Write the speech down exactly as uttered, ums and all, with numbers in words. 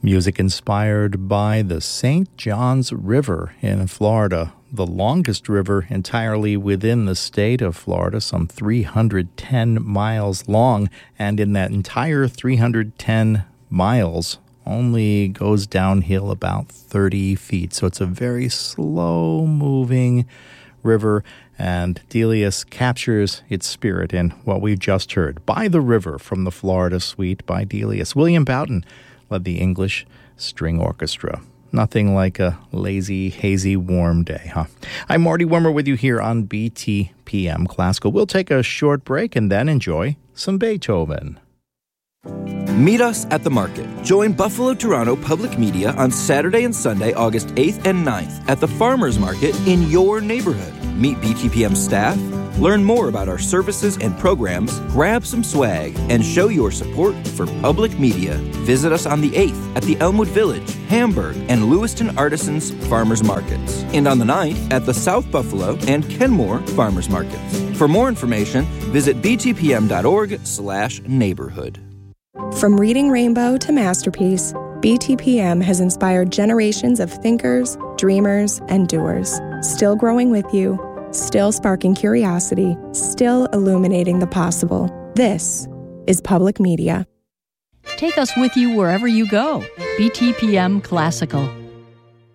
Music inspired by the Saint Johns River in Florida, the longest river entirely within the state of Florida, some three hundred ten miles long, and in that entire three hundred ten miles only goes downhill about thirty feet. So it's a very slow-moving river, and Delius captures its spirit in what we've just heard, By the River from the Florida Suite by Delius. William Boughton led the English String Orchestra. Nothing like a lazy, hazy, warm day, huh? I'm Marty Wimmer with you here on B T P M Classical. We'll take a short break and then enjoy some Beethoven. Meet us at the market. Join Buffalo Toronto Public Media on Saturday and Sunday, August eighth and ninth at the Farmers Market in your neighborhood. Meet B T P M staff, learn more about our services and programs, grab some swag, and show your support for public media. Visit us on the eighth at the Elmwood Village, Hamburg, and Lewiston Artisans Farmers Markets, and on the ninth at the South Buffalo and Kenmore Farmers Markets. For more information, visit btpm.org slash neighborhood. From Reading Rainbow to Masterpiece, B T P M has inspired generations of thinkers, dreamers, and doers, still growing with you, still sparking curiosity, still illuminating the possible. This is public media. Take us with you wherever you go. B T P M Classical.